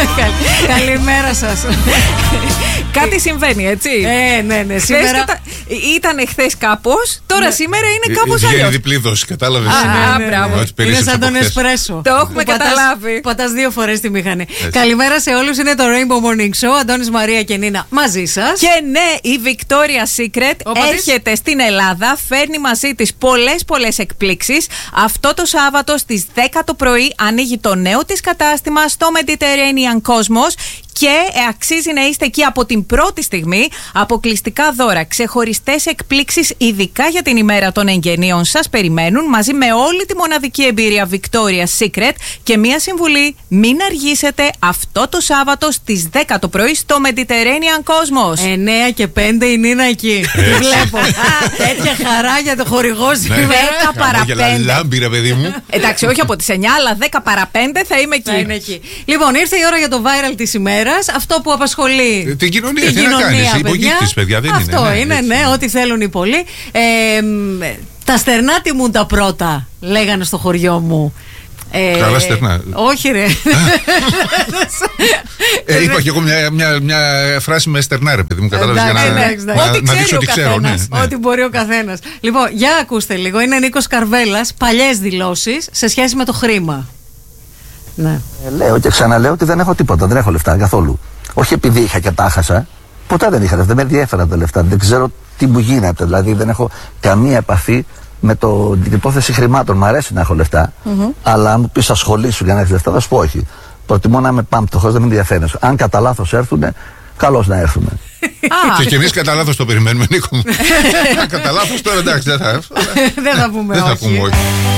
Καλημέρα σας. Κάτι συμβαίνει, έτσι. Ναι. Σήμερα ήταν χθες κάπως, τώρα σήμερα είναι κάπως αλλιώς. Βγαίνει διπλή δόση, κατάλαβες. Μπράβο. είναι σαν τον εσπρέσο. Το έχουμε καταλάβει. Πατάς 2 φορές τη μηχανή. Καλημέρα σε όλους, είναι το Rainbow Morning Show. Αντώνης, Μαρία και Νίνα μαζί σας. Και ναι, η Victoria's Secret έρχεται στην Ελλάδα, φέρνει μαζί της πολλές εκπλήξεις. Αυτό το Σάββατο στις 10 το πρωί ανοίγει το νέο της κατάστημα στο Mediterranean Cosmos. Και αξίζει να είστε εκεί από την πρώτη στιγμή. Αποκλειστικά δώρα, ξεχωριστές εκπλήξεις, ειδικά για την ημέρα των εγγενείων σας περιμένουν, μαζί με όλη τη μοναδική εμπειρία Victoria's Secret. Και μία συμβουλή: μην αργήσετε αυτό το Σάββατο στις 10 το πρωί στο Mediterranean Cosmos. 9 και 5 η Νίνα εκεί. Βλέπω. Τέτοια χαρά για το χορηγό σήμερα. 10 παρα 5. Λάμπη, ρε παιδί μου. Εντάξει, όχι από τις 9, αλλά 10 παρα 5 θα είμαι εκεί. Λοιπόν, ήρθε η ώρα για το viral της ημέρας. Αυτό που απασχολεί την κοινωνία. Τι να κάνεις, υπογείκτης, παιδιά, δεν είναι. Αυτό είναι, ό,τι θέλουν οι πολλοί. Τα στερνά τιμούν τα πρώτα, λέγανε στο χωριό μου. Καλά στερνά. Όχι ρε. Είπα και εγώ μια φράση με στερνά, ρε παιδί μου, κατάλαβες, για να δείξω ότι ξέρω. Ό,τι μπορεί ο καθένας. Λοιπόν, για ακούστε λίγο. Είναι Νίκος Καρβέλας, παλιές δηλώσεις σε σχέση με το χρήμα. Ναι. Λέω και ξαναλέω ότι δεν έχω τίποτα, δεν έχω λεφτά καθόλου. Όχι επειδή είχα και τα χάσα. Ποτέ δεν είχα λεφτά, δεν με ενδιαφέραν τα λεφτά. Δεν ξέρω τι μου γίνεται. Δηλαδή δεν έχω καμία επαφή με την υπόθεση χρημάτων. Μ' αρέσει να έχω λεφτά. Αλλά αν μου πει ασχολήσου για να έχει λεφτά, θα σου πω όχι. Προτιμώ να είμαι πάμπτωχος, δεν με ενδιαφέρει. Αν κατά λάθος έρθουν, καλώς να έρθουν. Και εμείς κατά λάθος το περιμένουμε, Νίκο μου. Κατά λάθος τώρα εντάξει, δεν θα πούμε όχι.